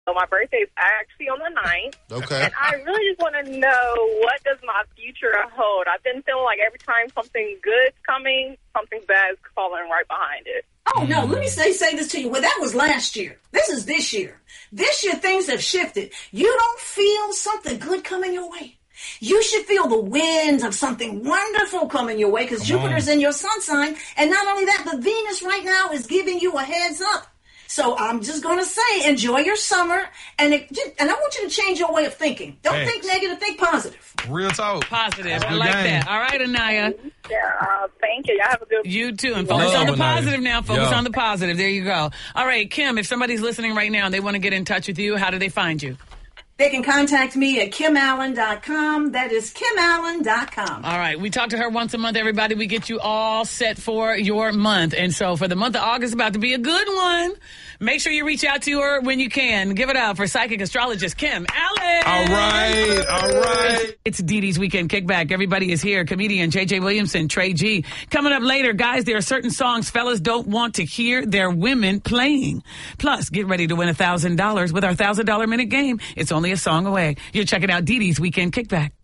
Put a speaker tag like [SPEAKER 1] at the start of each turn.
[SPEAKER 1] So my birthday's actually on the 9th.
[SPEAKER 2] Okay.
[SPEAKER 1] And I really just want to know, what does my future hold? I've been feeling like every time something good's coming, something bad's falling right behind it.
[SPEAKER 3] Oh, no, let me say this to you. Well, that was last year. This is this year. This year, things have shifted. You don't feel something good coming your way. You should feel the winds of something wonderful coming your way, because Jupiter's in your sun sign. And not only that, but Venus right now is giving you a heads up. So I'm just going to say, enjoy your summer, and I want you to change your way of thinking. Don't think negative, think positive.
[SPEAKER 2] Real talk.
[SPEAKER 4] Positive. I like that. All right, Anaya.
[SPEAKER 1] Yeah, thank you. Y'all have a good one.
[SPEAKER 4] You too. And focus on the positive now. Focus on the positive. There you go. All right, Kim, if somebody's listening right now and they want to get in touch with you, how do they find you?
[SPEAKER 3] They can contact me at KimAllen.com. That is KimAllen.com.
[SPEAKER 4] All right. We talk to her once a month, everybody. We get you all set for your month. And so for the month of August, about to be a good one. Make sure you reach out to her when you can. Give it up for psychic astrologist Kim Allen.
[SPEAKER 2] All right.
[SPEAKER 4] It's Dee Dee's Weekend Kickback. Everybody is here. Comedian J.J. Williamson, Trey G. Coming up later, guys, there are certain songs fellas don't want to hear their women playing. Plus, get ready to win $1,000 with our $1,000 minute game. It's only a song away. You're checking out Dee Dee's Weekend Kickback.